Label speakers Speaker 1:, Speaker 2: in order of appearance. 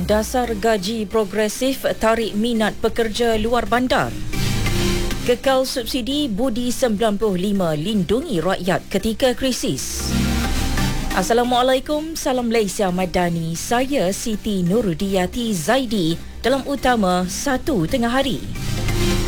Speaker 1: Dasar gaji progresif tarik minat pekerja luar bandar. Kekal subsidi Budi 95 lindungi rakyat ketika krisis. Assalamualaikum, salam Malaysia Madani. Saya Siti Nurudiyati Zaidi dalam utama 1 tengah hari.